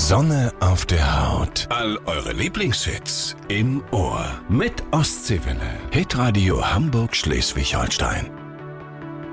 Sonne auf der Haut. All eure Lieblingshits im Ohr. Mit Ostseewelle. Hitradio Hamburg-Schleswig-Holstein.